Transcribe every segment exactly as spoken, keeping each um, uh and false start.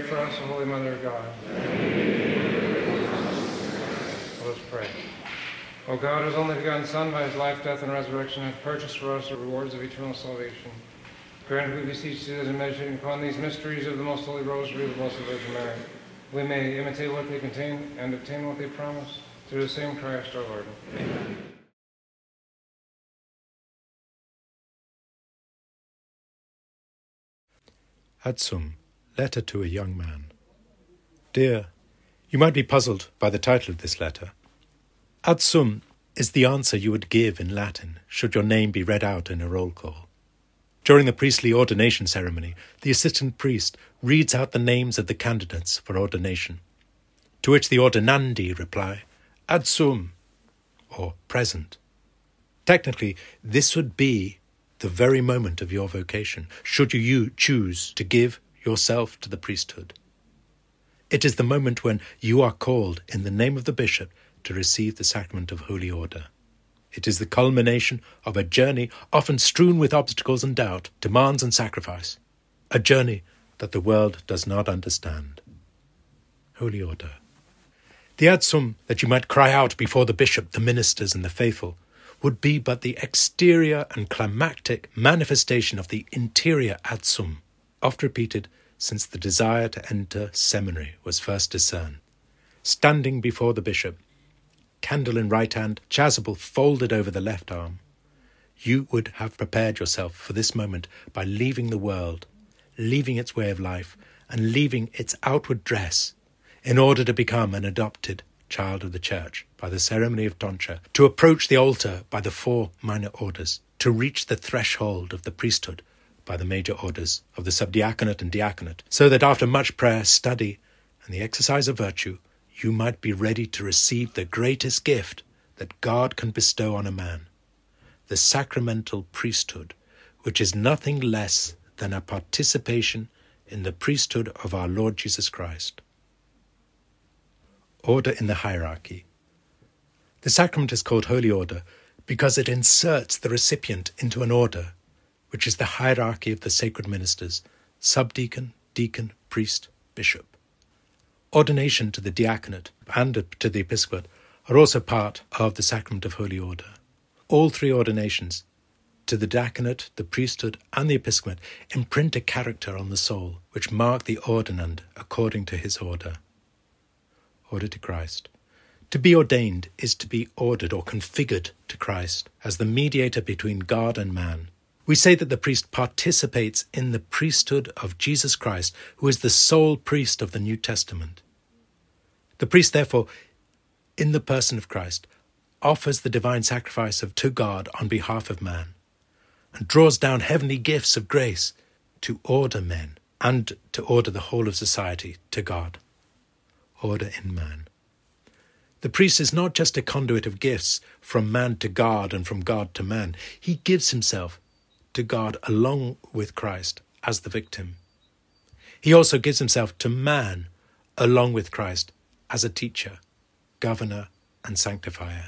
for us, O Holy Mother of God. Let us pray. O God, whose only begotten Son, by his life, death, and resurrection, hath purchased for us the rewards of eternal salvation, grant, we beseech thee, that in meditating upon these mysteries of the most holy Rosary of the Blessed Virgin Mary, we may imitate what they contain and obtain what they promise, through the same Christ our Lord. Amen. Adsum, Letter to a Young Man. Dear, you might be puzzled by the title of this letter. Adsum is the answer you would give in Latin should your name be read out in a roll call. During the priestly ordination ceremony, the assistant priest reads out the names of the candidates for ordination, to which the ordinandi reply, Adsum, or present. Technically, this would be the very moment of your vocation, should you choose to give yourself to the priesthood. It is the moment when you are called in the name of the bishop to receive the sacrament of Holy Order. It is the culmination of a journey often strewn with obstacles and doubt, demands and sacrifice, a journey that the world does not understand. Holy Order. The adsum that you might cry out before the bishop, the ministers and the faithful would be but the exterior and climactic manifestation of the interior adsum, oft repeated since the desire to enter seminary was first discerned. Standing before the bishop, candle in right hand, chasuble folded over the left arm, you would have prepared yourself for this moment by leaving the world, leaving its way of life, and leaving its outward dress, in order to become an adopted child of the Church by the ceremony of tonsure, to approach the altar by the four minor orders, to reach the threshold of the priesthood by the major orders of the subdiaconate and diaconate, so that after much prayer, study, and the exercise of virtue, you might be ready to receive the greatest gift that God can bestow on a man, the sacramental priesthood, which is nothing less than a participation in the priesthood of our Lord Jesus Christ. Order in the hierarchy. The sacrament is called Holy Order because it inserts the recipient into an order, which is the hierarchy of the sacred ministers, subdeacon, deacon, priest, bishop. Ordination to the diaconate and to the episcopate are also part of the sacrament of Holy Order. All three ordinations, to the diaconate, the priesthood, and the episcopate, imprint a character on the soul, which mark the ordinand according to his order. Order to Christ. To be ordained is to be ordered or configured to Christ as the mediator between God and man. We say that the priest participates in the priesthood of Jesus Christ, who is the sole priest of the New Testament. The priest, therefore, in the person of Christ, offers the divine sacrifice of to God on behalf of man, and draws down heavenly gifts of grace to order men and to order the whole of society to God. Order in man. The priest is not just a conduit of gifts from man to God and from God to man. He gives himself to God along with Christ as the victim. He also gives himself to man along with Christ as a teacher, governor, and sanctifier.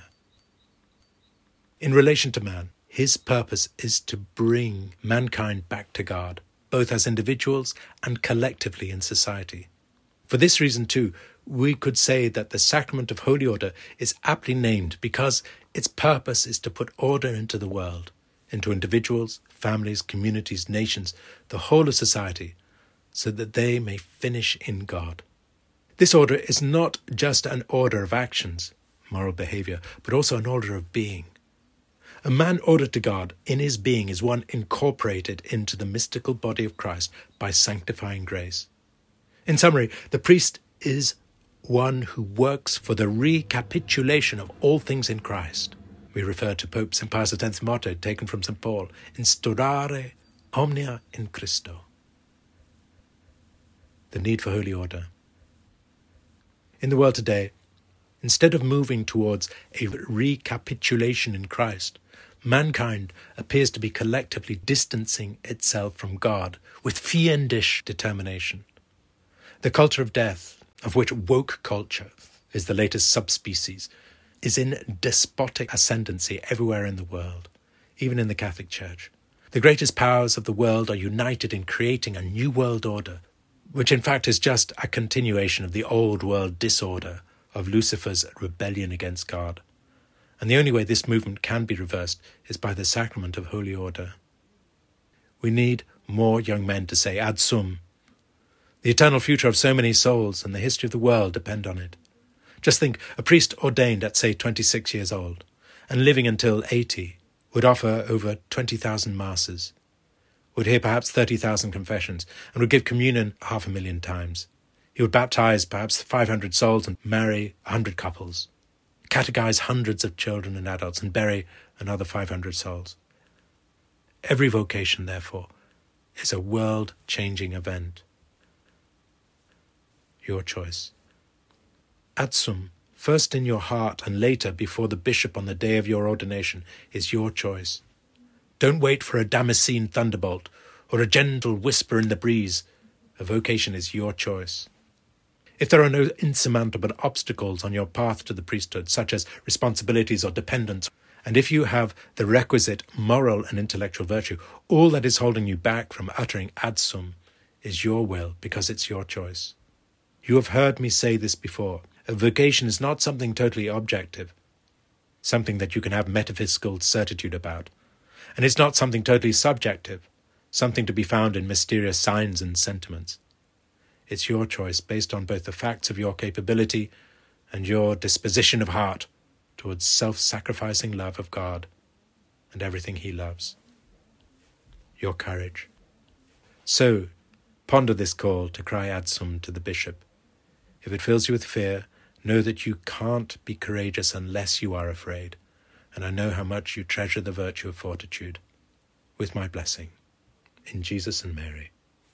In relation to man, his purpose is to bring mankind back to God, both as individuals and collectively in society. For this reason, too, we could say that the sacrament of Holy Order is aptly named because its purpose is to put order into the world, into individuals, families, communities, nations, the whole of society, so that they may finish in God. This order is not just an order of actions, moral behavior, but also an order of being. A man ordered to God in his being is one incorporated into the mystical body of Christ by sanctifying grace. In summary, the priest is one who works for the recapitulation of all things in Christ. We refer to Pope Saint Pius X's motto taken from Saint Paul, Instaurare omnia in Christo. The need for holy order. In the world today, instead of moving towards a recapitulation in Christ, mankind appears to be collectively distancing itself from God with fiendish determination. The culture of death, of which woke culture is the latest subspecies, is in despotic ascendancy everywhere in the world, even in the Catholic Church. The greatest powers of the world are united in creating a new world order, which in fact is just a continuation of the old world disorder of Lucifer's rebellion against God. And the only way this movement can be reversed is by the sacrament of holy order. We need more young men to say ad sum. The eternal future of so many souls and the history of the world depend on it. Just think, a priest ordained at, say, twenty-six years old, and living until eighty, would offer over twenty thousand masses, would hear perhaps thirty thousand confessions, and would give communion half a million times. He would baptize perhaps five hundred souls and marry a hundred couples, catechize hundreds of children and adults, and bury another five hundred souls. Every vocation, therefore, is a world-changing event. Your choice. Ad sum, first in your heart and later before the bishop on the day of your ordination, is your choice. Don't wait for a Damascene thunderbolt or a gentle whisper in the breeze. A vocation is your choice. If there are no insurmountable obstacles on your path to the priesthood, such as responsibilities or dependence, and if you have the requisite moral and intellectual virtue, all that is holding you back from uttering ad sum is your will, because it's your choice. You have heard me say this before. A vocation is not something totally objective, something that you can have metaphysical certitude about. And it's not something totally subjective, something to be found in mysterious signs and sentiments. It's your choice based on both the facts of your capability and your disposition of heart towards self-sacrificing love of God and everything he loves. Your courage. So, ponder this call to cry ad sum to the bishop. If it fills you with fear, know that you can't be courageous unless you are afraid, and I know how much you treasure the virtue of fortitude. With my blessing. In Jesus and Mary.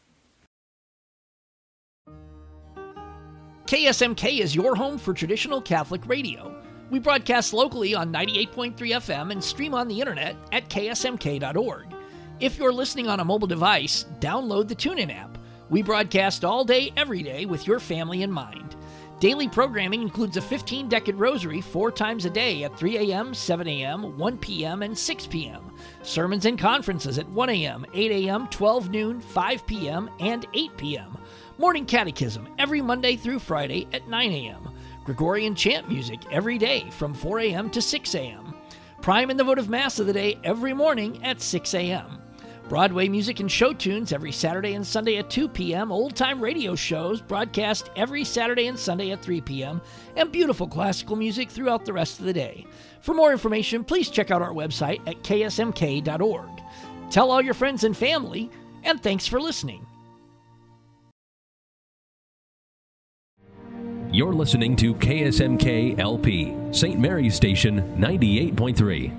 K S M K is your home for traditional Catholic radio. We broadcast locally on ninety-eight point three F M and stream on the internet at K S M K dot org. If you're listening on a mobile device, download the TuneIn app. We broadcast all day, every day with your family in mind. Daily programming includes a fifteen-decade rosary four times a day at three a.m., seven a.m., one p.m., and six p.m. Sermons and conferences at one a.m., eight a.m., twelve noon, five p.m., and eight p.m. Morning catechism every Monday through Friday at nine a.m. Gregorian chant music every day from four a.m. to six a.m. Prime and the votive Mass of the day every morning at six a.m. Broadway music and show tunes every Saturday and Sunday at two p.m., old-time radio shows broadcast every Saturday and Sunday at three p.m., and beautiful classical music throughout the rest of the day. For more information, please check out our website at K S M K dot org. Tell all your friends and family, and thanks for listening. You're listening to K S M K L P, Saint Mary's Station, ninety-eight point three.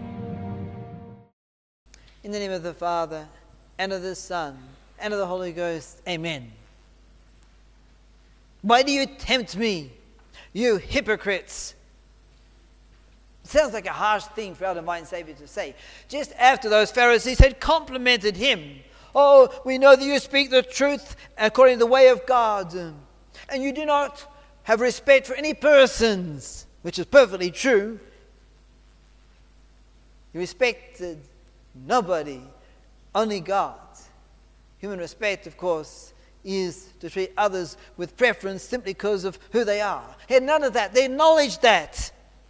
In the name of the Father, and of the Son, and of the Holy Ghost. Amen. Why do you tempt me, you hypocrites? It sounds like a harsh thing for our divine Savior to say. Just after those Pharisees had complimented him. Oh, we know that you speak the truth according to the way of God, and you do not have respect for any persons, which is perfectly true. You respected nobody, only God. Human respect, of course, is to treat others with preference simply because of who they are. He had none of that. They acknowledged that.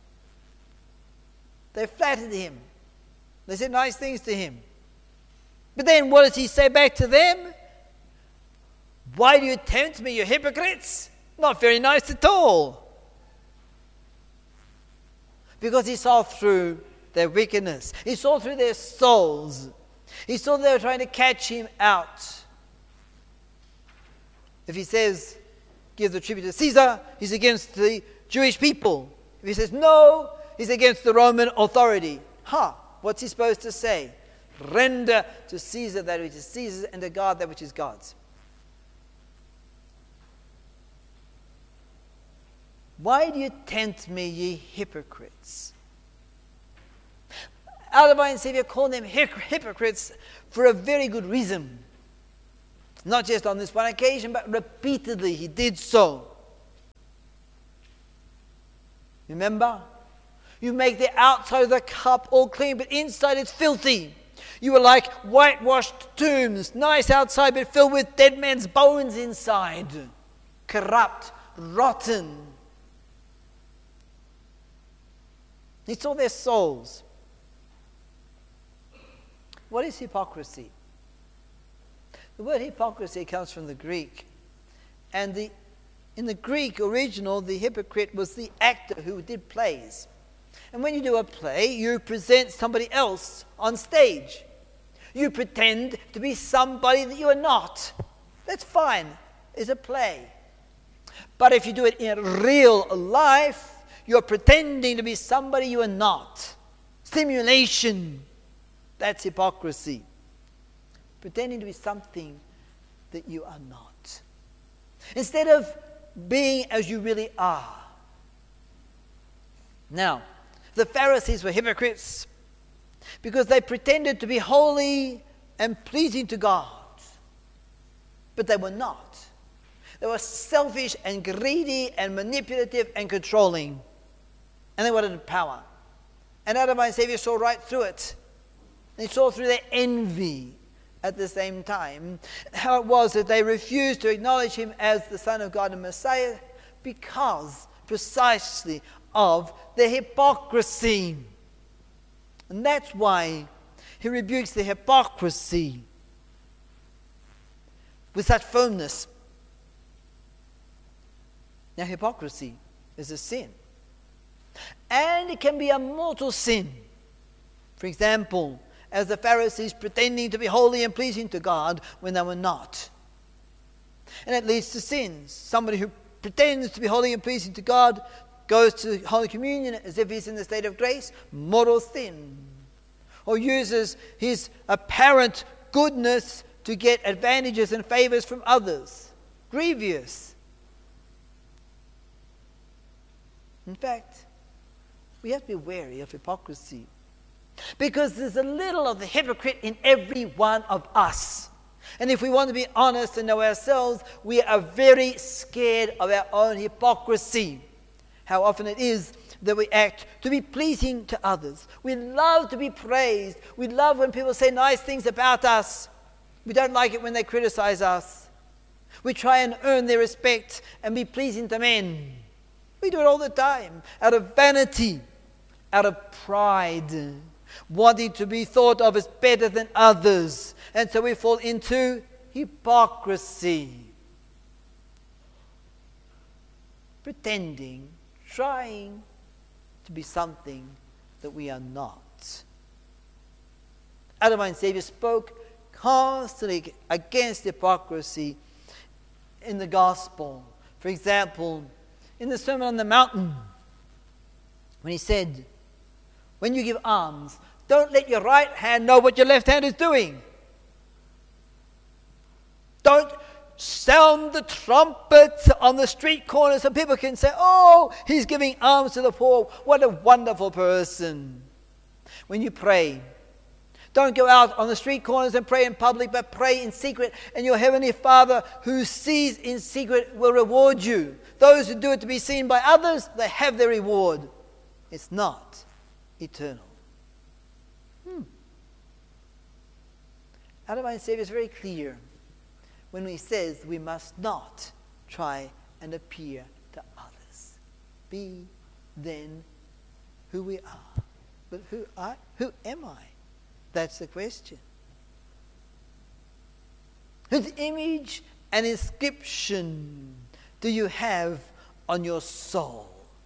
They flattered him. They said nice things to him. But then what does he say back to them? Why do you tempt me, you hypocrites? Not very nice at all. Because he saw through their wickedness. He saw through their souls. He saw they were trying to catch him out. If he says, give the tribute to Caesar, he's against the Jewish people. If he says no, he's against the Roman authority. Ha! Huh, what's he supposed to say? Render to Caesar that which is Caesar's, and to God that which is God's. Why do you tempt me, ye hypocrites? Our divine Savior called them hypocrites for a very good reason. Not just on this one occasion, but repeatedly he did so. Remember? You make the outside of the cup all clean, but inside it's filthy. You were like whitewashed tombs, nice outside but filled with dead men's bones inside. Corrupt, rotten. He saw their souls. What is hypocrisy? The word hypocrisy comes from the Greek. And the, in the Greek original, the hypocrite was the actor who did plays. And when you do a play, you present somebody else on stage. You pretend to be somebody that you are not. That's fine. It's a play. But if you do it in real life, you're pretending to be somebody you are not. Simulation. That's hypocrisy. Pretending to be something that you are not. Instead of being as you really are. Now, the Pharisees were hypocrites because they pretended to be holy and pleasing to God. But they were not. They were selfish and greedy and manipulative and controlling. And they wanted power. And Adam and Savior saw right through it. They saw through their envy at the same time how it was that they refused to acknowledge him as the Son of God and Messiah because precisely of their hypocrisy. And that's why he rebukes the hypocrisy with such firmness. Now, hypocrisy is a sin. And it can be a mortal sin. For example, as the Pharisees pretending to be holy and pleasing to God when they were not. And it leads to sins. Somebody who pretends to be holy and pleasing to God goes to Holy Communion as if he's in the state of grace, mortal sin. Or uses his apparent goodness to get advantages and favors from others. Grievous. In fact, we have to be wary of hypocrisy. Because there's a little of the hypocrite in every one of us. And if we want to be honest and know ourselves, we are very scared of our own hypocrisy. How often it is that we act to be pleasing to others. We love to be praised. We love when people say nice things about us. We don't like it when they criticize us. We try and earn their respect and be pleasing to men. We do it all the time, out of vanity, out of pride, wanting to be thought of as better than others. And so we fall into hypocrisy. Pretending, trying to be something that we are not. Adam and Savior spoke constantly against hypocrisy in the gospel. For example, in the Sermon on the Mountain, when he said, when you give alms, don't let your right hand know what your left hand is doing. Don't sound the trumpet on the street corners so people can say, oh, he's giving alms to the poor. What a wonderful person. When you pray, don't go out on the street corners and pray in public, but pray in secret, and your Heavenly Father who sees in secret will reward you. Those who do it to be seen by others, they have their reward. It's not eternal. Hmm. Adam and Savior is very clear when he says we must not try and appear to others. Be then who we are. But who I, who am I? That's the question. Whose image and inscription do you have on your soul?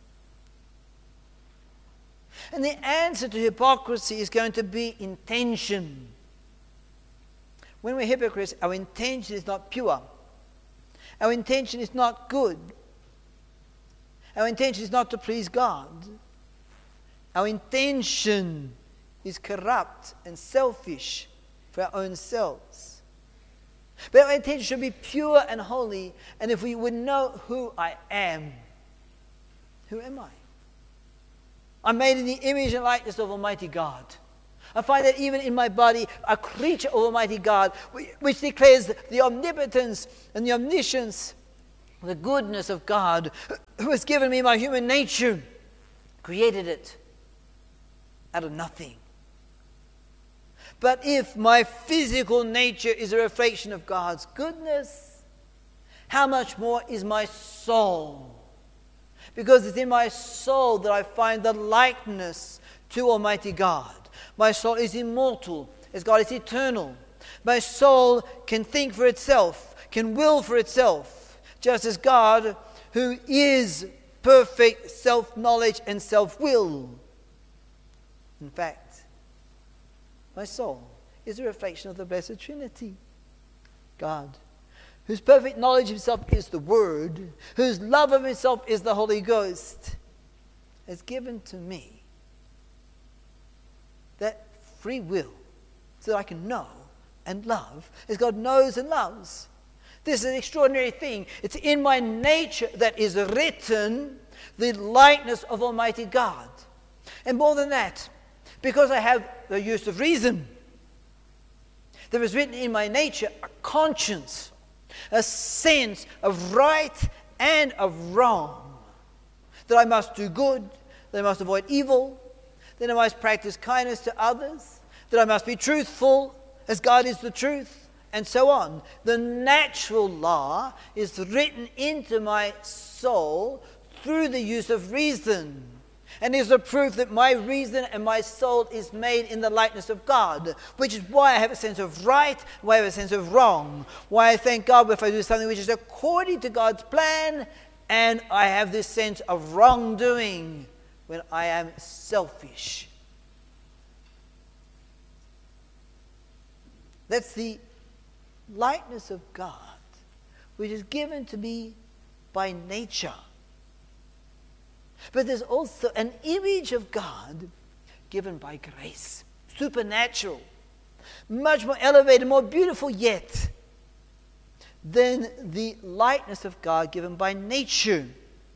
And the answer to hypocrisy is going to be intention. When we're hypocrites, our intention is not pure. Our intention is not good. Our intention is not to please God. Our intention is corrupt and selfish for our own selves. But our intention should be pure and holy. And if we would know who I am, who am I? I'm made in the image and likeness of Almighty God. I find that even in my body, a creature of Almighty God, which declares the omnipotence and the omniscience, the goodness of God, who has given me my human nature, created it out of nothing. But if my physical nature is a reflection of God's goodness, how much more is my soul? Because it's in my soul that I find the likeness to Almighty God. My soul is immortal, as God is eternal. My soul can think for itself, can will for itself, just as God, who is perfect self-knowledge and self-will. In fact, my soul is a reflection of the Blessed Trinity. God, whose perfect knowledge of himself is the Word, whose love of himself is the Holy Ghost, has given to me that free will so that I can know and love as God knows and loves. This is an extraordinary thing. It's in my nature that is written the likeness of Almighty God. And more than that, because I have the use of reason, there is written in my nature a conscience, a sense of right and of wrong, that I must do good, that I must avoid evil, that I must practice kindness to others, that I must be truthful as God is the truth, and so on. The natural law is written into my soul through the use of reason, and is the proof that my reason and my soul is made in the likeness of God, which is why I have a sense of right, why I have a sense of wrong, why I thank God if I do something which is according to God's plan, and I have this sense of wrongdoing when I am selfish. That's the likeness of God, which is given to me by nature. But there's also an image of God given by grace, supernatural, much more elevated, more beautiful yet than the likeness of God given by nature.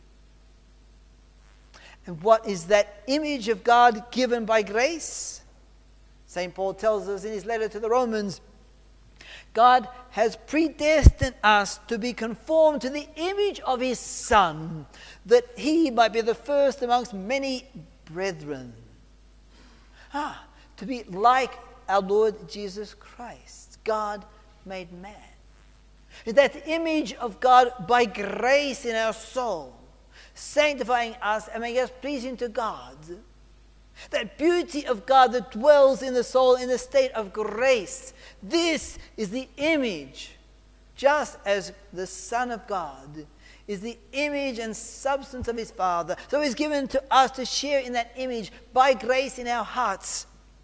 And what is that image of God given by grace? Saint Paul tells us in his letter to the Romans, God has predestined us to be conformed to the image of his Son, that he might be the first amongst many brethren. Ah, to be like our Lord Jesus Christ, God made man. That image of God by grace in our soul, sanctifying us and making us pleasing to God. That beauty of God that dwells in the soul in a state of grace. This is the image, just as the Son of God is the image and substance of his Father. So he's given to us to share in that image by grace in our hearts.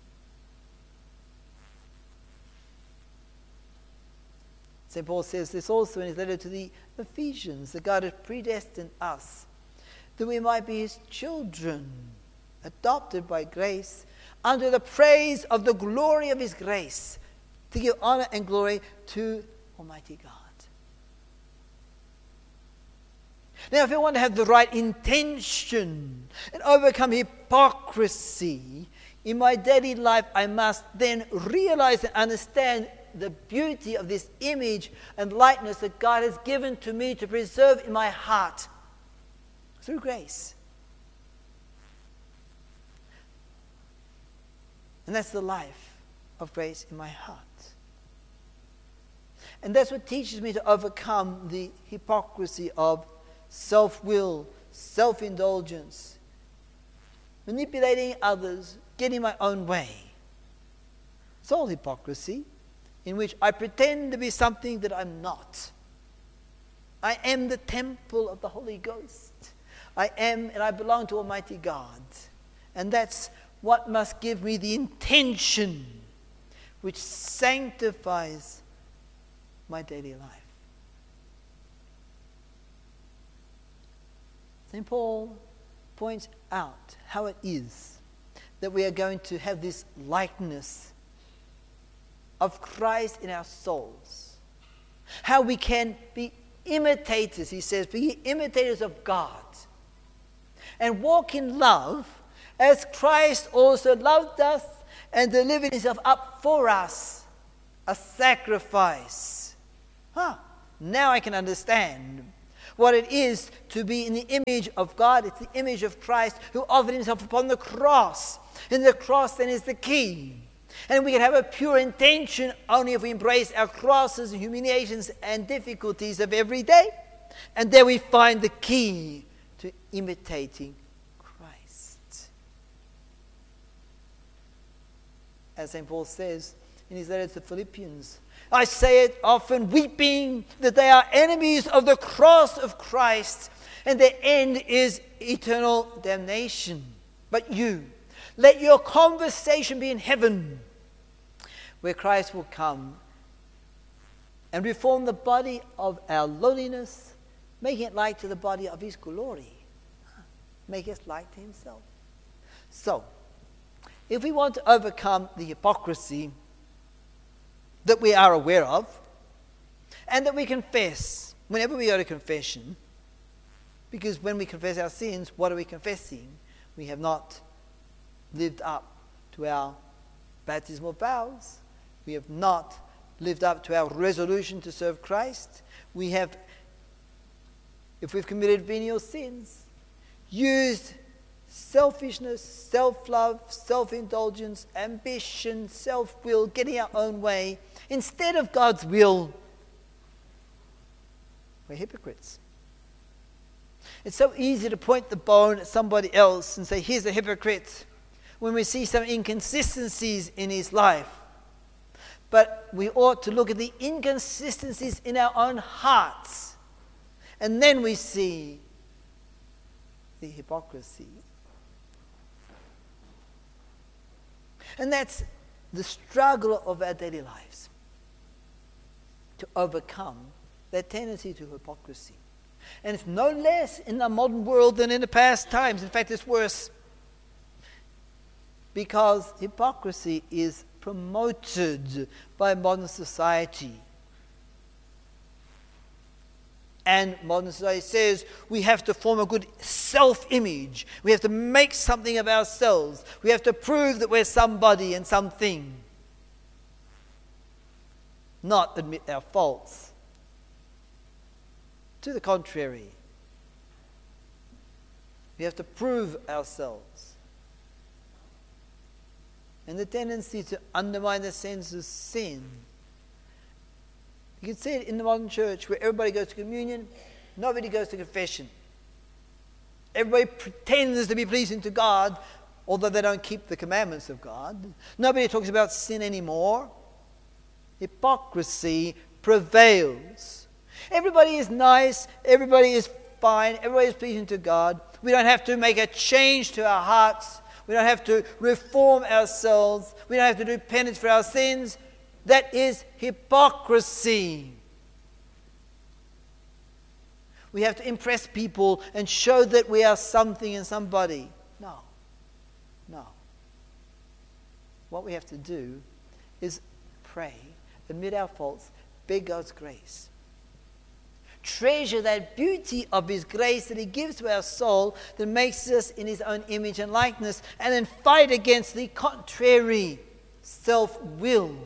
Saint Paul says this also in his letter to the Ephesians, that God had predestined us that we might be his children, adopted by grace, under the praise of the glory of his grace, to give honor and glory to Almighty God. Now, if I want to have the right intention and overcome hypocrisy in my daily life, I must then realize and understand the beauty of this image and likeness that God has given to me to preserve in my heart through grace. And that's the life of grace in my heart. And that's what teaches me to overcome the hypocrisy of self-will, self-indulgence, manipulating others, getting my own way. It's all hypocrisy, in which I pretend to be something that I'm not. I am the temple of the Holy Ghost. I am and I belong to Almighty God. And that's what must give me the intention which sanctifies my daily life. Saint Paul points out how it is that we are going to have this likeness of Christ in our souls. How we can be imitators, he says, be imitators of God. And walk in love as Christ also loved us and delivered himself up for us, a sacrifice. Huh. Now I can understand what it is to be in the image of God. It's the image of Christ who offered himself upon the cross. And the cross then is the key. And we can have a pure intention only if we embrace our crosses and humiliations and difficulties of every day. And there we find the key to imitating Christ. As Saint Paul says in his letter to the Philippians, I say it often, weeping, that they are enemies of the cross of Christ, and their end is eternal damnation. But you, let your conversation be in heaven, where Christ will come and reform the body of our lowliness, making it like to the body of his glory. Make us like to himself. So, if we want to overcome the hypocrisy that we are aware of, and that we confess whenever we go to confession, because when we confess our sins, what are we confessing? We have not lived up to our baptismal vows. We have not lived up to our resolution to serve Christ. We have, if we've committed venial sins, used selfishness, self-love, self-indulgence, ambition, self-will, getting our own way, instead of God's will. We're hypocrites. It's so easy to point the bone at somebody else and say, here's a hypocrite, when we see some inconsistencies in his life. But we ought to look at the inconsistencies in our own hearts. And then we see the hypocrisy. And that's the struggle of our daily lives, to overcome that tendency to hypocrisy. And it's no less in the modern world than in the past times. In fact, it's worse, because hypocrisy is promoted by modern society. And modern society says we have to form a good self-image. We have to make something of ourselves. We have to prove that we're somebody and something. Not admit our faults. To the contrary, we have to prove ourselves. And the tendency to undermine the sense of sin. You can see it in the modern church, where everybody goes to communion, nobody goes to confession. Everybody pretends to be pleasing to God, although they don't keep the commandments of God. Nobody talks about sin anymore. Hypocrisy prevails. Everybody is nice, everybody is fine, everybody is pleasing to God. We don't have to make a change to our hearts. We don't have to reform ourselves. We don't have to do penance for our sins. That is hypocrisy. We have to impress people and show that we are something and somebody. No. No. What we have to do is pray, admit our faults, beg God's grace. Treasure that beauty of his grace that he gives to our soul, that makes us in his own image and likeness, and then fight against the contrary self-will.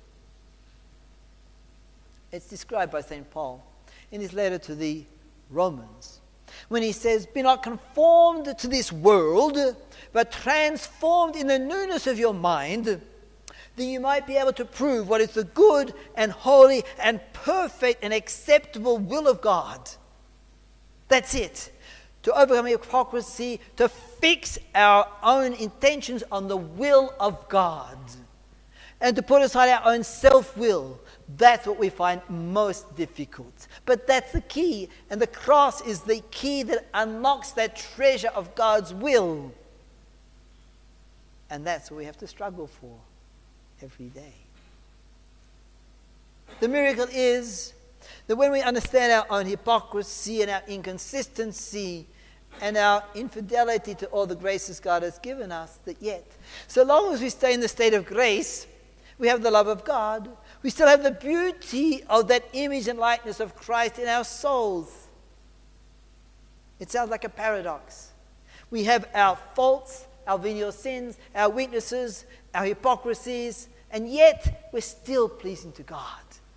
It's described by Saint Paul in his letter to the Romans, when he says, be not conformed to this world, but transformed in the newness of your mind, that you might be able to prove what is the good and holy and perfect and acceptable will of God. That's it. To overcome hypocrisy, to fix our own intentions on the will of God, and to put aside our own self-will. That's what we find most difficult. But that's the key, and the cross is the key that unlocks that treasure of God's will. And that's what we have to struggle for every day. The miracle is that when we understand our own hypocrisy and our inconsistency and our infidelity to all the graces God has given us, that yet, so long as we stay in the state of grace, we have the love of God. We still have the beauty of that image and likeness of Christ in our souls. It sounds like a paradox. We have our faults, our venial sins, our weaknesses, our hypocrisies, and yet we're still pleasing to God.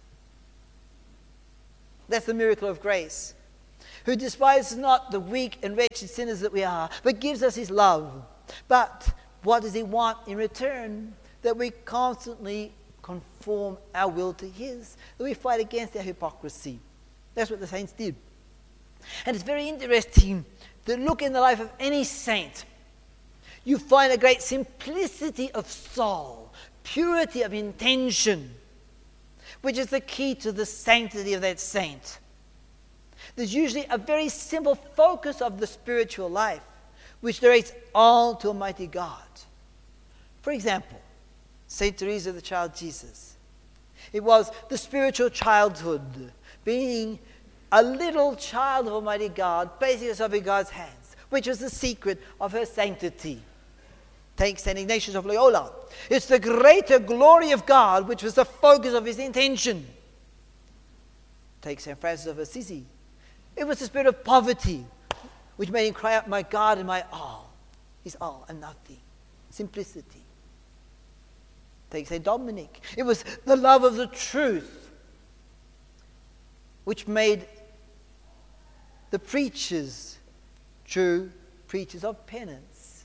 That's the miracle of grace, who despises not the weak and wretched sinners that we are, but gives us his love. But what does he want in return? that we constantly conform our will to His, that we fight against our hypocrisy. That's what the saints did. And it's very interesting to look in the life of any saint. You find a great simplicity of soul, purity of intention, which is the key to the sanctity of that saint. There's usually a very simple focus of the spiritual life, which directs all to Almighty God. For example, Saint Teresa of the Child Jesus. It was the spiritual childhood, being a little child of Almighty God, placing herself in God's hands, which was the secret of her sanctity. Take Saint Ignatius of Loyola. It's the greater glory of God, which was the focus of his intention. Take Saint Francis of Assisi. It was the spirit of poverty, which made him cry out, "My God and my all." His all and nothing. Simplicity. Take Saint Dominic. It was the love of the truth, which made the preachers true preachers of penance.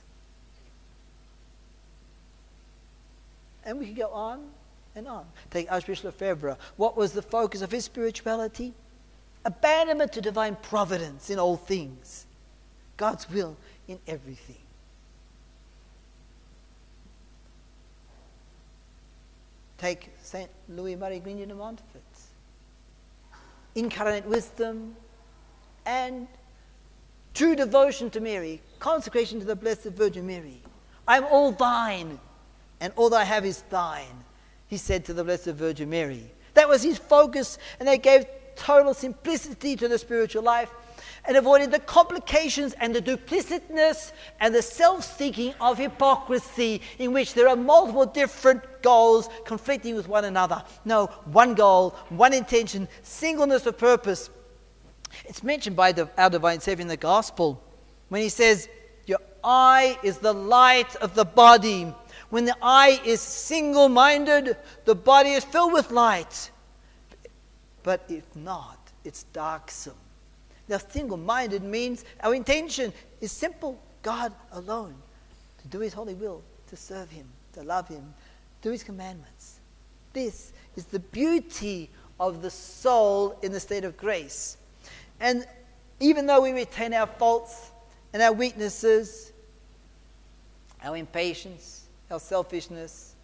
And we can go on and on. Take Archbishop Lefebvre. What was the focus of his spirituality? Abandonment to divine providence in all things. God's will in everything. Take Saint Louis-Marie Grignion de Montfort. Incarnate wisdom and true devotion to Mary, consecration to the Blessed Virgin Mary. I am all thine, and all that I have is thine, he said to the Blessed Virgin Mary. That was his focus, and that gave total simplicity to the spiritual life, and avoided the complications and the duplicitousness and the self-seeking of hypocrisy, in which there are multiple different goals conflicting with one another. No, one goal, one intention, singleness of purpose. It's mentioned by the, our Divine Saviour in the Gospel when he says, your eye is the light of the body. When the eye is single-minded, the body is filled with light. But if not, it's darksome. Now, single-minded means our intention is simple. God alone. To do his holy will, to serve him, to love him, do his commandments. This is the beauty of the soul in the state of grace. And even though we retain our faults and our weaknesses, our impatience, our selfishness,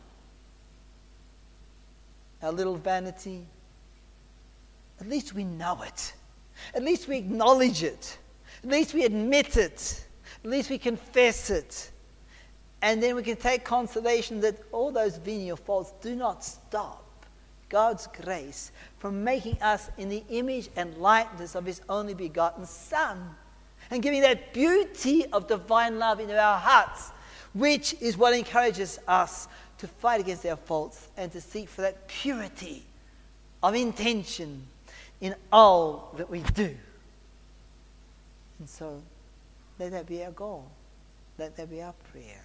our little vanity, at least we know it. At least we acknowledge it. At least we admit it. At least we confess it. And then we can take consolation that all those venial faults do not stop God's grace from making us in the image and likeness of his only begotten Son, and giving that beauty of divine love into our hearts, which is what encourages us to fight against our faults and to seek for that purity of intention in all that we do. And so, let that be our goal. Let that be our prayer.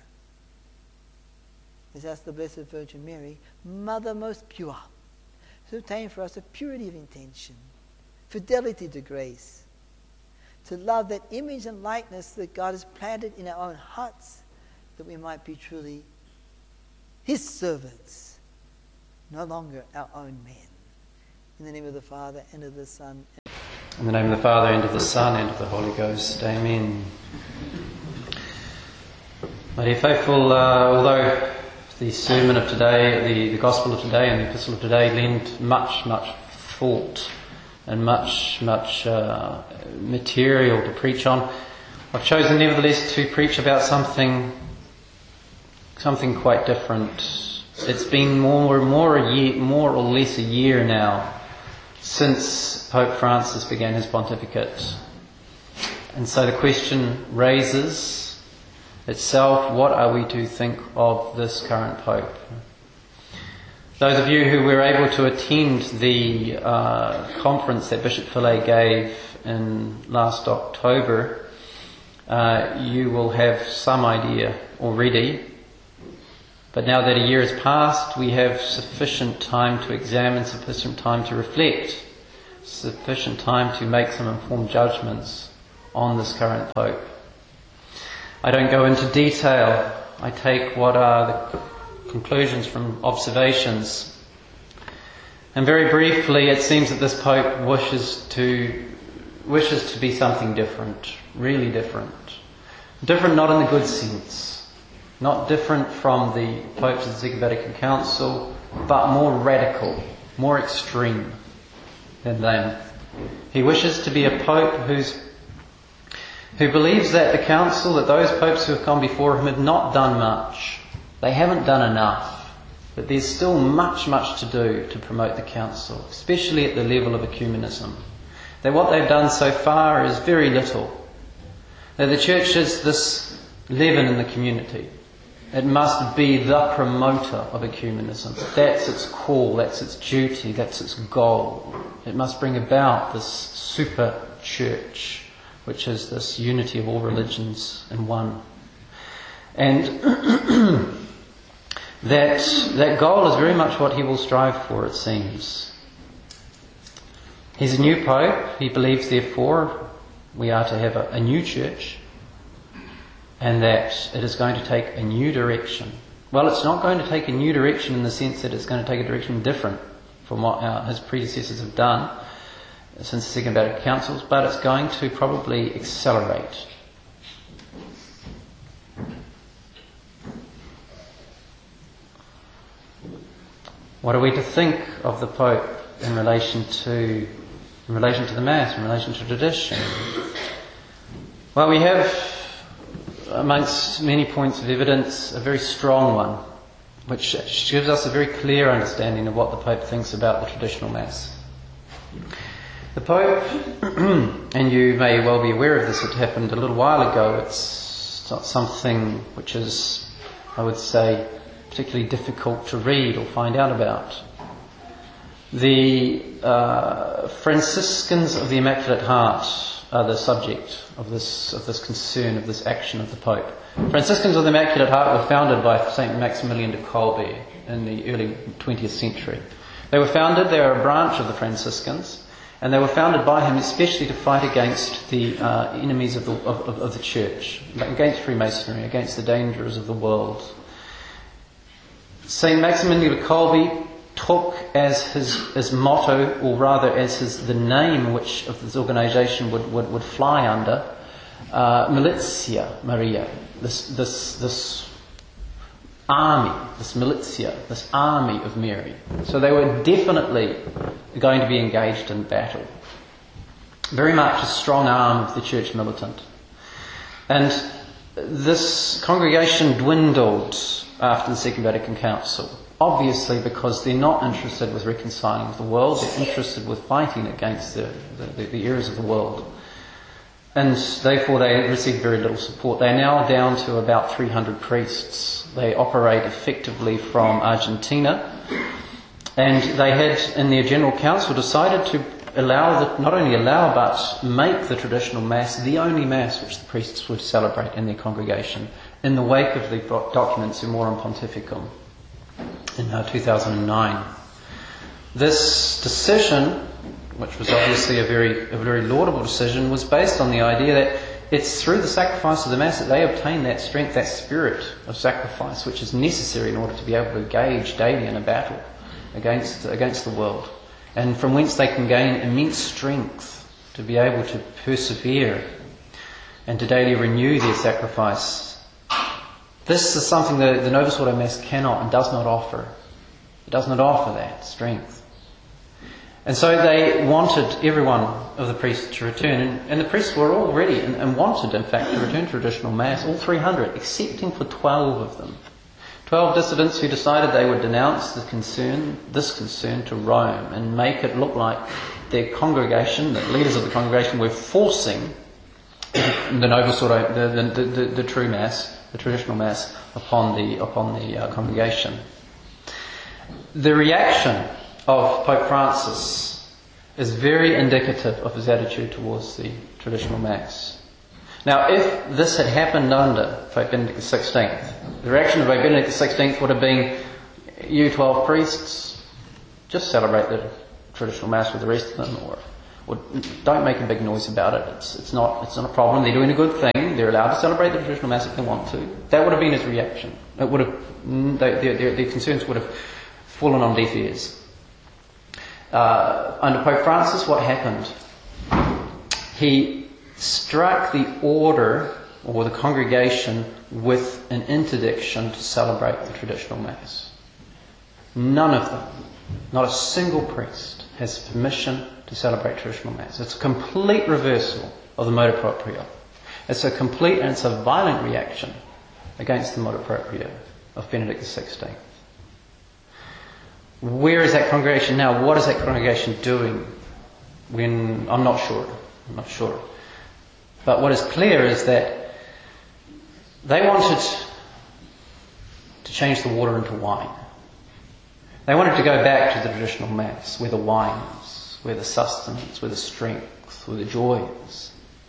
Let's ask the Blessed Virgin Mary, Mother most pure, to obtain for us a purity of intention, fidelity to grace, to love that image and likeness that God has planted in our own hearts, that we might be truly his servants, no longer our own men. In the name of the Father, and of the Son. In the name of the Father, and of the Son, and of the Holy Ghost. Amen. My dear faithful, uh, although the sermon of today, the, the Gospel of today and the Epistle of today lend much, much thought and much, much uh, material to preach on, I've chosen nevertheless to preach about something, something quite different. It's been more, more, a year, more or less a year now since Pope Francis began his pontificate. And so the question raises itself, what are we to think of this current Pope? Those of you who were able to attend the uh, conference that Bishop Fillet gave in last October, uh, you will have some idea already. But now that a year has passed, we have sufficient time to examine, sufficient time to reflect, sufficient time to make some informed judgments on this current Pope. I don't go into detail. I take what are the conclusions from observations. And very briefly, it seems that this Pope wishes to wishes to be something different, really different. Different not in the good sense, not different from the popes of the Second Vatican Council, but more radical, more extreme than them. He wishes to be a Pope who's who believes that the Council, that those popes who have come before him have not done much. They haven't done enough. But there's still much, much to do to promote the Council, especially at the level of ecumenism. That what they've done so far is very little. That the Church is this leaven in the community. It must be the promoter of ecumenism. That's its call, that's its duty, that's its goal. It must bring about this super church, which is this unity of all religions in one. And that that goal is very much what he will strive for, it seems. He's a new Pope. He believes, therefore, we are to have a, a new church, and that it is going to take a new direction. Well, it's not going to take a new direction in the sense that it's going to take a direction different from what our, his predecessors have done since the Second Vatican Councils, but it's going to probably accelerate. What are we to think of the Pope in relation to in relation to the Mass, in relation to tradition? Well, we have, amongst many points of evidence, a very strong one, which gives us a very clear understanding of what the Pope thinks about the traditional Mass. The Pope, and you may well be aware of this, it happened a little while ago, it's not something which is, I would say, particularly difficult to read or find out about. The uh, Franciscans of the Immaculate Heart are the subject of this of this concern, of this action of the Pope. Franciscans of the Immaculate Heart were founded by Saint Maximilian de Kolbe in the early twentieth century. They were founded, they are a branch of the Franciscans, and they were founded by him especially to fight against the uh, enemies of the, of, of, of the Church, against Freemasonry, against the dangers of the world. Saint Maximilian de Kolbe took as his, his motto, or rather as his the name which of this organisation would, would, would fly under, uh, Militia Maria, this this this army, this militia, this army of Mary. So they were definitely going to be engaged in battle. Very much a strong arm of the Church militant. And this congregation dwindled after the Second Vatican Council. Obviously because they're not interested with reconciling with the world, they're interested with fighting against the, the, the errors of the world. And therefore they received very little support. They are now down to about three hundred priests. They operate effectively from Argentina. And they had, in their General Council, decided to allow, the, not only allow, but make the traditional Mass the only Mass which the priests would celebrate in their congregation, in the wake of the documents Summorum Pontificum in uh, two thousand nine. This decision, which was obviously a very a very laudable decision, was based on the idea that it's through the sacrifice of the Mass that they obtain that strength, that spirit of sacrifice, which is necessary in order to be able to engage daily in a battle against against the world, and from whence they can gain immense strength to be able to persevere and to daily renew their sacrifice. This is something that the Novus Ordo Mass cannot and does not offer. It does not offer that strength. And so they wanted every one of the priests to return, and, and the priests were all ready and, and wanted, in fact, to return to traditional Mass, all three hundred, excepting for twelve of them. Twelve dissidents who decided they would denounce the concern, this concern to Rome, and make it look like their congregation, the leaders of the congregation, were forcing the Novus Ordo, the, the, the, the, the true Mass, the traditional Mass, upon the upon the uh, congregation. The reaction of Pope Francis is very indicative of his attitude towards the traditional Mass. Now, if this had happened under Pope Benedict the sixteenth, the reaction of Pope Benedict the sixteenth would have been, you twelve priests, just celebrate the traditional Mass with the rest of them, or or don't make a big noise about it. It's, it's not it's not a problem. They're doing a good thing. They're allowed to celebrate the traditional Mass if they want to. That would have been his reaction. It would have they, their, their, their concerns would have fallen on deaf ears. Uh, under Pope Francis, what happened? He struck the order or the congregation with an interdiction to celebrate the traditional Mass. None of them, not a single priest, has permission to celebrate traditional Mass. It's a complete reversal of the motu proprio. It's a complete and it's a violent reaction against the motu proprio of Benedict the sixteenth. Where is that congregation now? What is that congregation doing? When I'm not sure. I'm not sure. But what is clear is that they wanted to change the water into wine. They wanted to go back to the traditional Mass, where the wine is, where the sustenance, where the strength, where the joy is.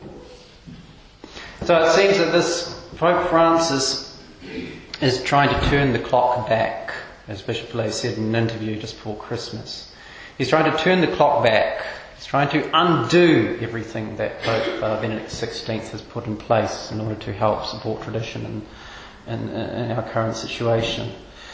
So it seems that this Pope Francis is trying to turn the clock back, as Bishop Lay said in an interview just before Christmas. He's trying to turn the clock back. He's trying to undo everything that Pope uh, Benedict the sixteenth has put in place in order to help support tradition in, in, in our current situation.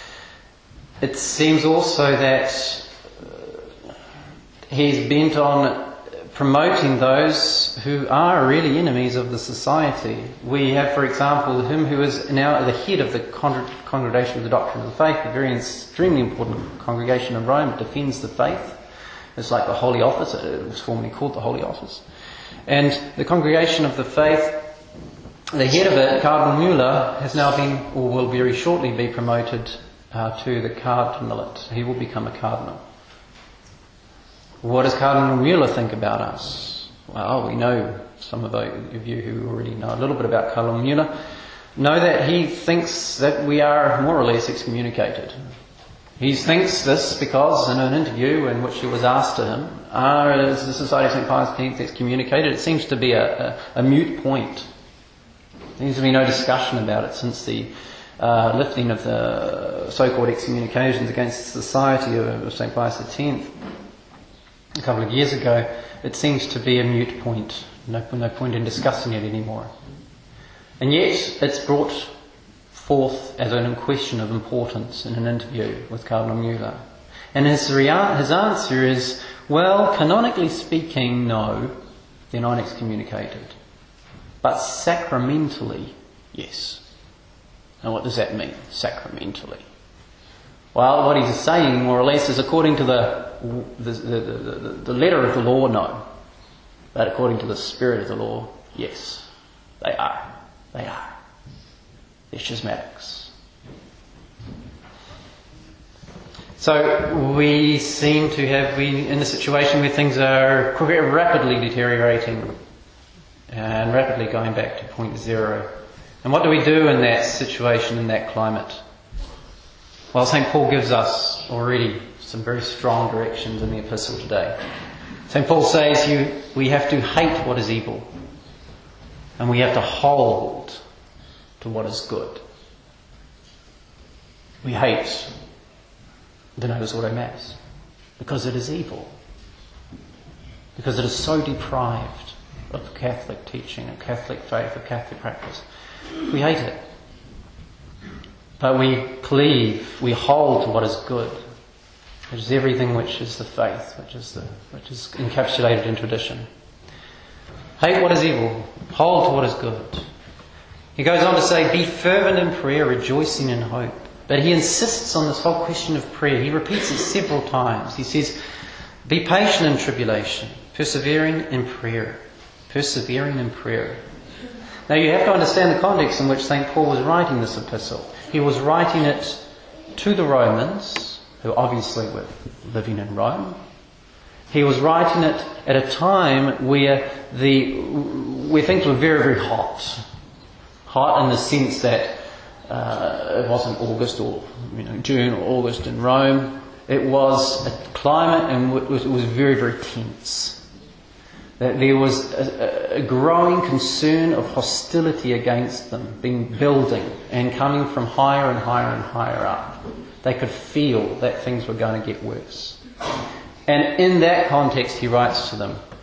It seems also that uh, he's bent on promoting those who are really enemies of the society. We have, for example, him who is now the head of the Con- Congregation of the Doctrine of the Faith, a very extremely important congregation in Rome. It defends the faith. It's like the Holy Office. It was formerly called the Holy Office. And the Congregation of the Faith, the head of it, Cardinal Mueller, has now been, or will very shortly be promoted uh, to the cardinalate. He will become a cardinal. What does Cardinal Mueller think about us? Well, we know, some of you who already know a little bit about Cardinal Mueller, know that he thinks that we are more or less excommunicated. He thinks this because in an interview in which it was asked to him, are, is the Society of Saint Pius X excommunicated? It seems to be a, a, a moot point. There seems to be no discussion about it since the uh, lifting of the so-called excommunications against the Society of Saint Pius X a couple of years ago. It seems to be a moot point. No, no point in discussing it anymore. And yet it's brought forth as an question of importance in an interview with Cardinal Mueller. And his, rea- his answer is, well, canonically speaking, no, they're not excommunicated. But sacramentally, yes. Now what does that mean, sacramentally? Well, what he's saying, more or less, is according to the, the, the, the, the letter of the law, no. But according to the spirit of the law, yes. They are. They are. They're schismatics. So we seem to have been in a situation where things are rapidly deteriorating and rapidly going back to point zero. And what do we do in that situation, in that climate? Well, Saint Paul gives us already some very strong directions in the epistle today. Saint Paul says you, we have to hate what is evil, and we have to hold to what is good. We hate the Novus Ordo Mass because it is evil, because it is so deprived of Catholic teaching, of Catholic faith, of Catholic practice. We hate it. But we cleave, we hold to what is good, which is everything which is the faith, which is the which is encapsulated in tradition. Hate what is evil, hold to what is good. He goes on to say, be fervent in prayer, rejoicing in hope. But he insists on this whole question of prayer. He repeats it several times. He says, be patient in tribulation, persevering in prayer. Persevering in prayer. Now you have to understand the context in which Saint Paul was writing this epistle. He was writing it to the Romans, who obviously were living in Rome. He was writing it at a time where the where things were very, very hot. Hot in the sense that uh, it wasn't August or you know June or August in Rome. It was a climate in which it was very, very tense. That there was a, a growing concern of hostility against them being building and coming from higher and higher and higher up. They could feel that things were going to get worse. And in that context he writes to them,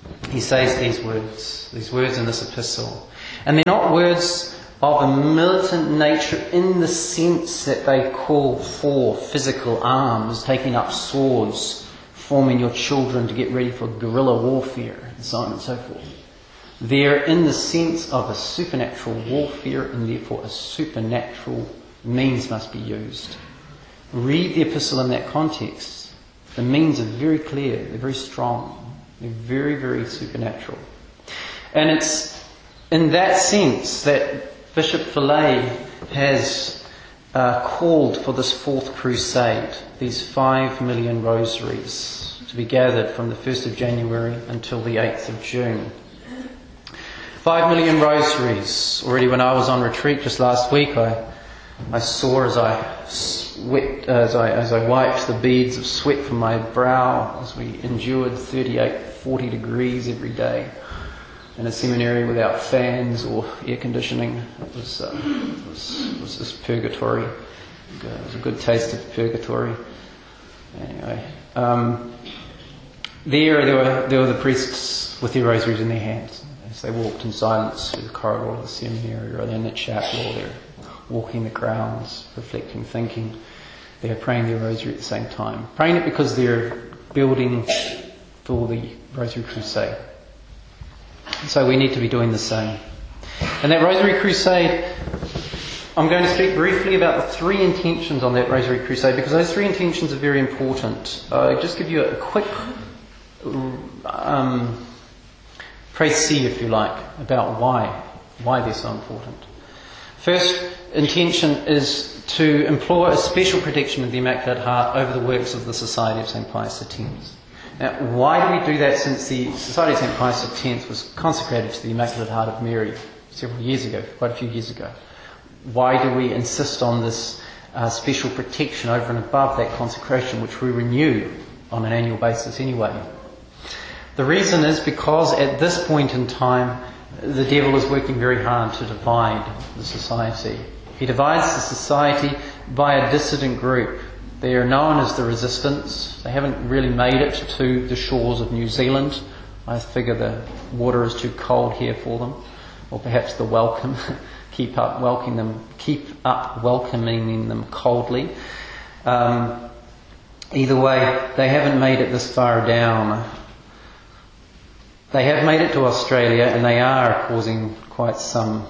he says these words, these words in this epistle. And they're not words of a militant nature in the sense that they call for physical arms, taking up swords, forming your children to get ready for guerrilla warfare, and so on and so forth. They're in the sense of a supernatural warfare, and therefore a supernatural means must be used. Read the epistle in that context. The means are very clear, they're very strong, they're very, very supernatural. And it's in that sense that Bishop Fillet has uh, called for this fourth crusade, these five million rosaries to be gathered from the first of January until the eighth of June. Five million rosaries. Already when I was on retreat just last week, I, I saw as I sweat, as I as I wiped the beads of sweat from my brow as we endured thirty-eight, forty degrees every day in a seminary without fans or air conditioning. It was uh, it was, it was just purgatory. It was a good taste of purgatory. Anyway, um, there there were there were the priests with their rosaries in their hands. As they walked in silence through the corridor of the seminary, or they're in the chapel, or they're walking the grounds, reflecting, thinking. They're praying their rosary at the same time. Praying it because they're building for the Rosary Crusade. So we need to be doing the same. And that Rosary Crusade, I'm going to speak briefly about the three intentions on that Rosary Crusade, because those three intentions are very important. I'll just give you a quick um, précis, if you like, about why, why they're so important. First intention is to implore a special protection of the Immaculate Heart over the works of the Society of Saint Pius X. Now, why do we do that, since the Society of Saint Pius X was consecrated to the Immaculate Heart of Mary several years ago, quite a few years ago? Why do we insist on this uh, special protection over and above that consecration, which we renew on an annual basis anyway? The reason is because at this point in time, the devil is working very hard to divide the society. He divides the society by a dissident group. They are known as the Resistance. They haven't really made it to the shores of New Zealand. I figure the water is too cold here for them, or perhaps the welcome keep up welcoming them, keep up welcoming them coldly. Um, either way, they haven't made it this far down. They have made it to Australia, and they are causing quite some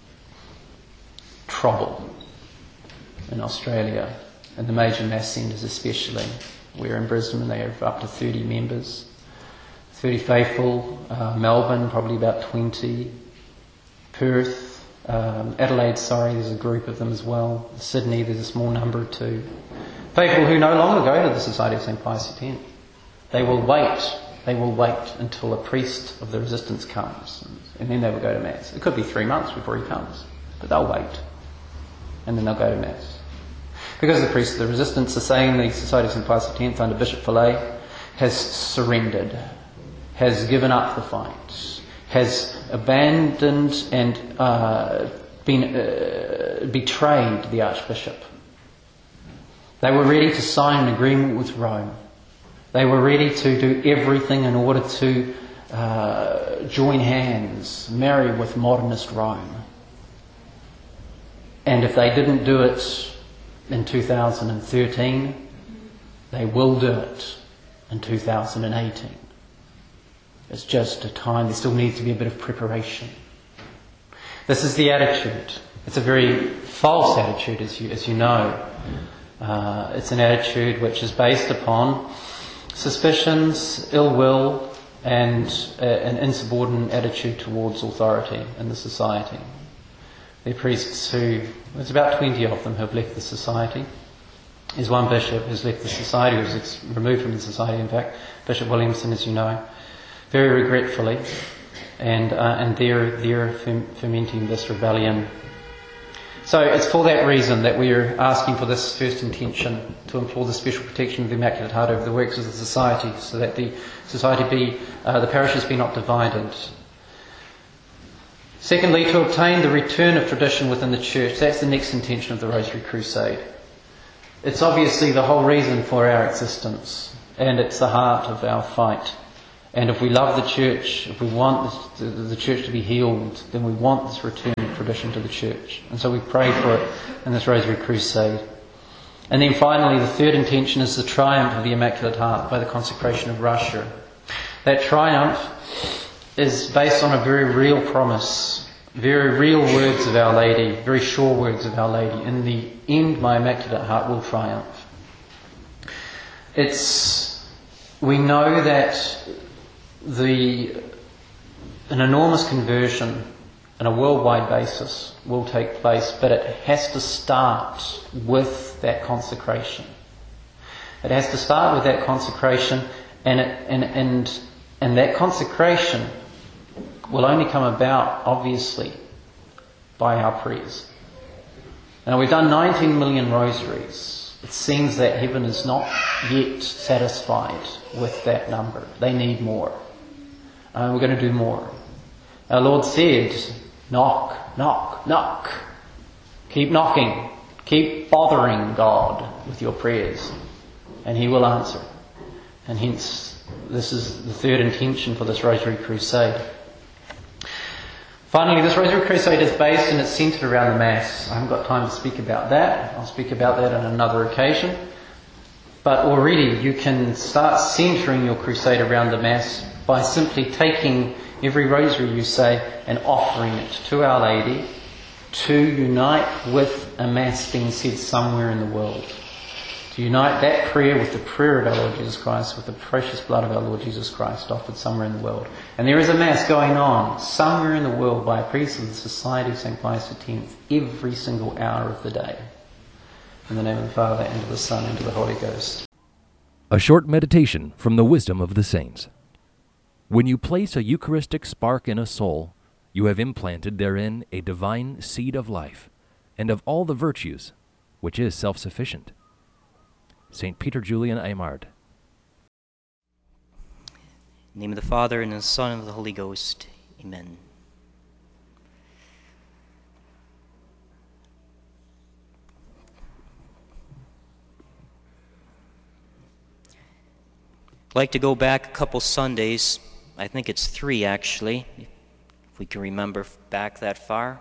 trouble in Australia, and the major mass centres especially. We're in Brisbane, they have up to thirty members, thirty faithful. Uh, Melbourne, probably about twenty. Perth, um, Adelaide, sorry, there's a group of them as well. Sydney, there's a small number too. Faithful who no longer go to the Society of Saint Pius X. They will wait. They will wait until a priest of the Resistance comes, and then they will go to Mass. It could be three months before he comes, but they'll wait, and then they'll go to Mass. Because the priests of the Resistance are saying the Society of Saint Pius X under Bishop Fillet has surrendered, has given up the fight, has abandoned and uh, been uh, betrayed the Archbishop. They were ready to sign an agreement with Rome. They were ready to do everything in order to uh, join hands, marry with modernist Rome. And if they didn't do it in two thousand thirteen, they will do it in two thousand eighteen. It's just a time, there still needs to be a bit of preparation. This is the attitude. It's a very false attitude, as you, as you know. Uh, it's an attitude which is based upon suspicions, ill will, and uh, an insubordinate attitude towards authority in the society. There are priests who, there's about twenty of them, who have left the society. There's one bishop who's left the society, who's ex- removed from the society, in fact, Bishop Williamson, as you know, very regretfully, and uh, and they're, they're fermenting this rebellion. So it's for that reason that we are asking for this first intention, to implore the special protection of the Immaculate Heart over the works of the society, so that the society be, uh, the parishes be not divided. Secondly, to obtain the return of tradition within the Church. That's the next intention of the Rosary Crusade. It's obviously the whole reason for our existence, and it's the heart of our fight And if we love the church, if we want this, the, the church to be healed, then we want this return of tradition to the church. And so we pray for it in this Rosary Crusade. And then finally, the third intention is the triumph of the Immaculate Heart by the consecration of Russia. That triumph is based on a very real promise, very real words of Our Lady, very sure words of Our Lady. In the end, my Immaculate Heart will triumph. It's, we know that the an enormous conversion on a worldwide basis will take place, but it has to start with that consecration. It has to start with that consecration, and it, and and and that consecration will only come about, obviously, by our prayers. Now, we've done nineteen million rosaries. It seems that heaven is not yet satisfied with that number. They need more. And we're going to do more. Our Lord said, knock, knock, knock. Keep knocking. Keep bothering God with your prayers, and He will answer. And hence, this is the third intention for this Rosary Crusade. Finally, this Rosary Crusade is based and it's centred around the Mass. I haven't got time to speak about that. I'll speak about that on another occasion. But already you can start centering your crusade around the Mass by simply taking every rosary you say and offering it to Our Lady to unite with a Mass being said somewhere in the world. To unite that prayer with the prayer of our Lord Jesus Christ, with the precious blood of our Lord Jesus Christ offered somewhere in the world. And there is a Mass going on somewhere in the world by a priest of the Society of Saint Pius X every single hour of the day. In the name of the Father, and of the Son, and of the Holy Ghost. A short meditation from the wisdom of the saints. When you place a Eucharistic spark in a soul, you have implanted therein a divine seed of life, and of all the virtues, which is self-sufficient. Saint Peter Julian Aymard. In the name of the Father, and of the Son, and of the Holy Ghost. Amen. I'd like to go back a couple Sundays. I think it's three, actually, if we can remember back that far.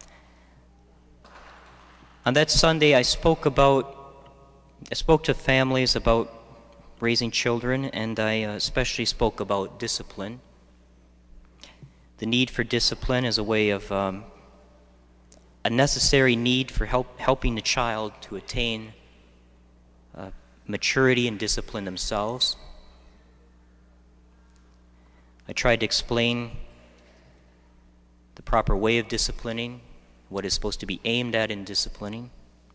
On that Sunday, I spoke about, I spoke to families about raising children, and I especially spoke about discipline. The need for discipline is a way of, um, a necessary need for help, helping the child to attain uh, maturity and discipline themselves. I tried to explain the proper way of disciplining, what is supposed to be aimed at in disciplining.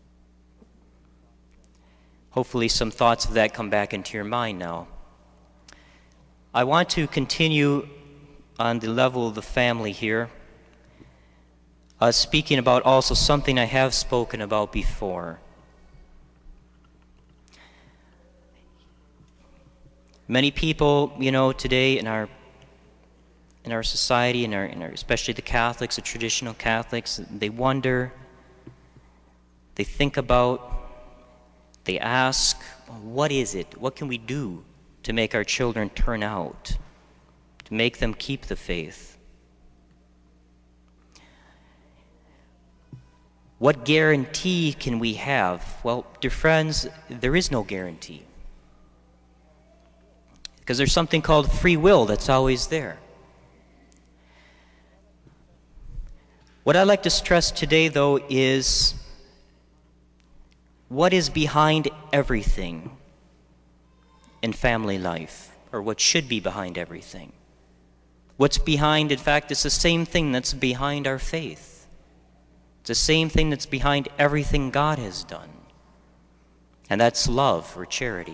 Hopefully some thoughts of that come back into your mind now. I want to continue on the level of the family here, uh, speaking about also something I have spoken about before. Many people, you know, today in our in our society, in our, in our, especially the Catholics, the traditional Catholics, they wonder, they think about, they ask, what is it? What can we do to make our children turn out, to make them keep the faith? What guarantee can we have? Well, dear friends, there is no guarantee. Because there's something called free will that's always there. What I'd like to stress today, though, is what is behind everything in family life, or what should be behind everything. What's behind, in fact, is the same thing that's behind our faith. It's the same thing that's behind everything God has done, and that's love or charity.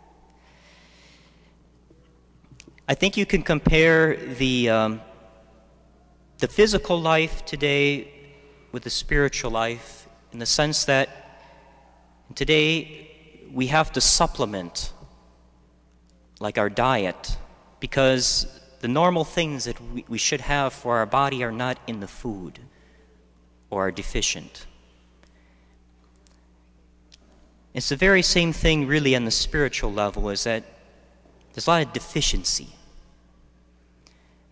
I think you can compare the um, the physical life today with the spiritual life in the sense that today we have to supplement like our diet because the normal things that we, we should have for our body are not in the food or are deficient. It's the very same thing really on the spiritual level, is that there's a lot of deficiency.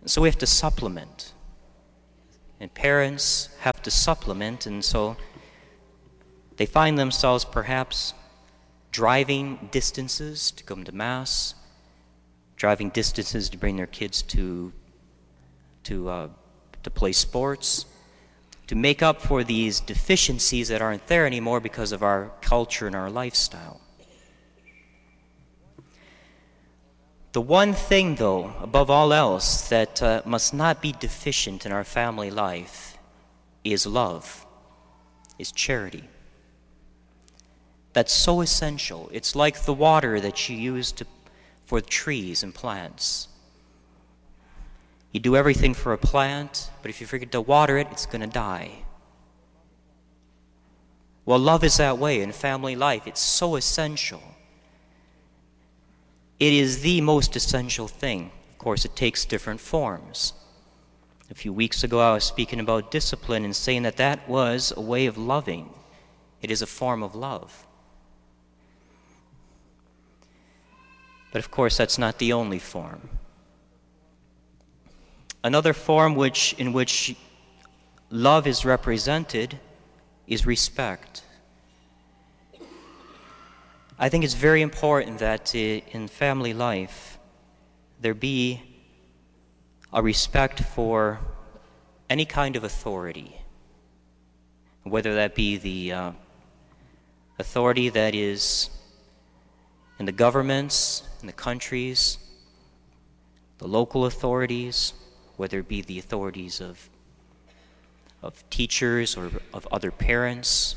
So we have to supplement. And parents have to supplement, and so they find themselves perhaps driving distances to come to Mass, driving distances to bring their kids to to uh, to play sports, to make up for these deficiencies that aren't there anymore because of our culture and our lifestyle. The one thing, though, above all else, that uh, must not be deficient in our family life is love, is charity. That's so essential. It's like the water that you use to, for trees and plants. You do everything for a plant, but if you forget to water it, it's going to die. Well, love is that way in family life. It's so essential. It is the most essential thing. Of course, it takes different forms. A few weeks ago, I was speaking about discipline and saying that that was a way of loving. It is a form of love. But of course, that's not the only form. Another form which, in which love is represented is respect. I think it's very important that in family life there be a respect for any kind of authority, whether that be the uh, authority that is in the governments, in the countries, the local authorities, whether it be the authorities of, of teachers or of other parents,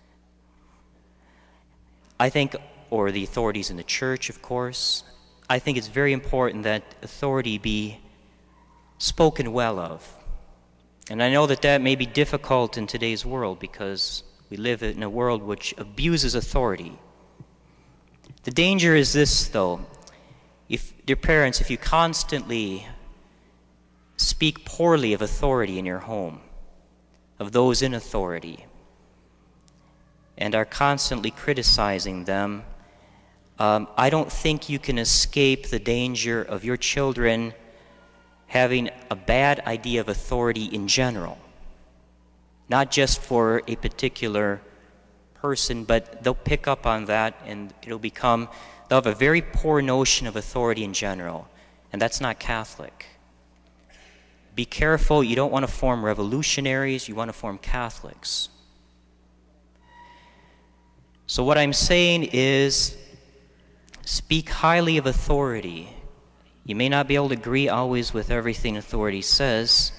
I think, or the authorities in the church, of course. I think it's very important that authority be spoken well of. And I know that that may be difficult in today's world because we live in a world which abuses authority. The danger is this, though. If, dear parents, if you constantly speak poorly of authority in your home, of those in authority, and are constantly criticizing them, um, I don't think you can escape the danger of your children having a bad idea of authority in general. Not just for a particular person, but they'll pick up on that and it'll become, they'll have a very poor notion of authority in general, and that's not Catholic. Be careful, you don't want to form revolutionaries, you want to form Catholics. So what I'm saying is, speak highly of authority. You may not be able to agree always with everything authority says,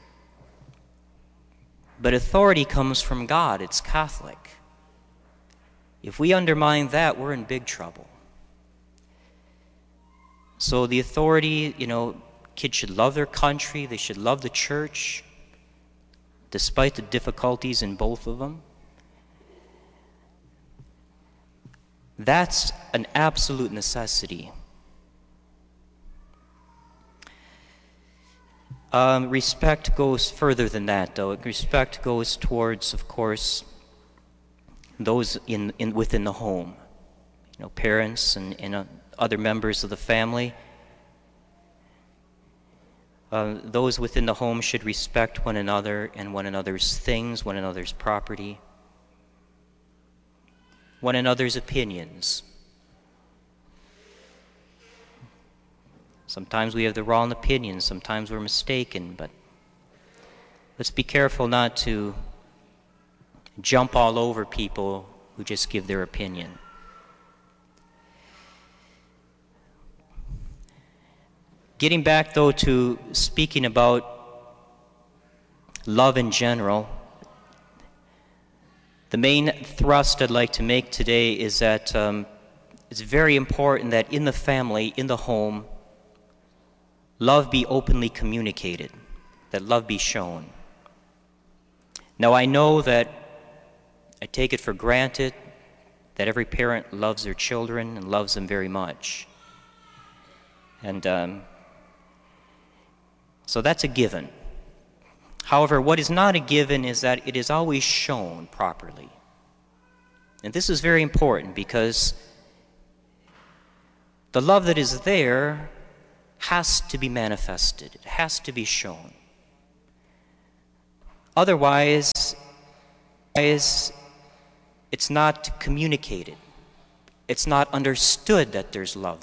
but authority comes from God. It's Catholic. If we undermine that, we're in big trouble. So the authority, you know, kids should love their country, they should love the church, despite the difficulties in both of them. That's an absolute necessity. Um, respect goes further than that, though. Respect goes towards, of course, those in, in within the home, you know, parents and, and uh, other members of the family. Uh, those within the home should respect one another and one another's things, one another's property, one another's opinions. Sometimes we have the wrong opinions, sometimes we're mistaken, but let's be careful not to jump all over people who just give their opinion. Getting back, though, to speaking about love in general, the main thrust I'd like to make today is that um, it's very important that in the family, in the home, love be openly communicated, that love be shown. Now, I know that I take it for granted that every parent loves their children and loves them very much. And um, so that's a given. However, what is not a given is that it is always shown properly. And this is very important because the love that is there has to be manifested. It has to be shown. Otherwise, it's not communicated. It's not understood that there's love